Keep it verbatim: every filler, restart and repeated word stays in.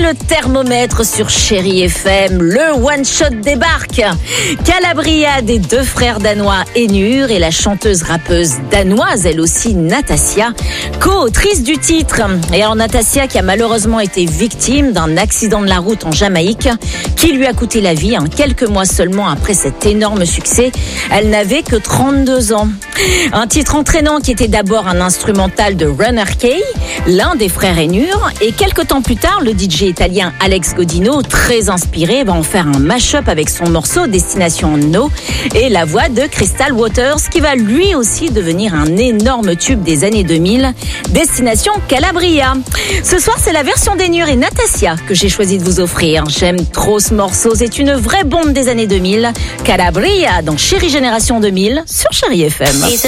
le thermomètre sur Chérie F M. Le one-shot débarque. Calabria des deux frères danois Enur et la chanteuse rappeuse danoise, elle aussi Natasia, co-autrice du titre. Et alors Natasia qui a malheureusement été victime d'un accident de la route en Jamaïque qui lui a coûté la vie, hein, quelques mois seulement après cet énorme succès. Elle n'avait que trente-deux ans. Un titre entraînant qui était d'abord un instrumental de Runner Kay, l'un des frères Enur, et quelques temps plus tard, le D J italien Alex Godino, très inspiré, va en faire un mash-up avec son morceau Destination No et la voix de Crystal Waters qui va lui aussi devenir un énorme tube des années deux mille, Destination Calabria. Ce soir, c'est la version d'Enur et Natasia que j'ai choisi de vous offrir. J'aime trop ce morceau, c'est une vraie bombe des années deux mille. Calabria dans Chérie Génération deux mille sur Chérie F M.